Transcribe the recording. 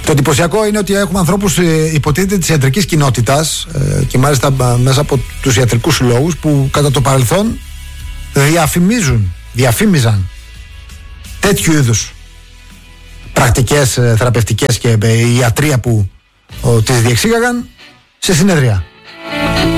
Το εντυπωσιακό είναι ότι έχουμε ανθρώπους υποτίθεται της ιατρικής κοινότητας και μάλιστα μέσα από τους ιατρικούς συλλόγους που κατά το παρελθόν διαφήμιζαν τέτοιου είδους πρακτικές θεραπευτικές και ιατρία που τις διεξήγαγαν σε συνεδρία.